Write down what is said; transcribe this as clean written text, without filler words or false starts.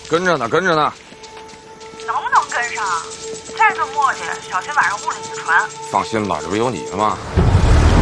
跟着呢，跟着呢。 能不能跟上？再这磨叽，小心晚上屋里一传。 放心吧，这不有你呢吗？